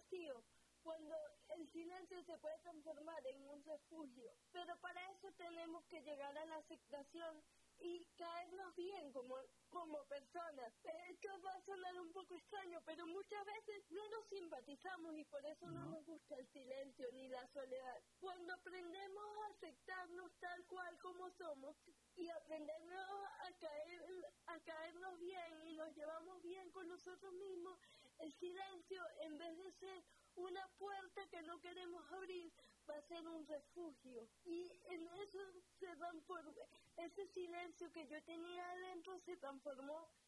vacío, cuando el silencio se puede transformar en un refugio. Pero para eso tenemos que llegar a la aceptación y caernos bien como personas. Esto va a sonar un poco extraño, pero muchas veces no nos simpatizamos y por eso no nos gusta el silencio ni la soledad. Cuando aprendemos a aceptarnos tal cual como somos y aprendemos a caernos bien y nos llevamos bien con nosotros mismos, el silencio, en vez de ser una puerta que no queremos abrir, va a ser un refugio. Y en eso se transformó, ese silencio que yo tenía adentro se transformó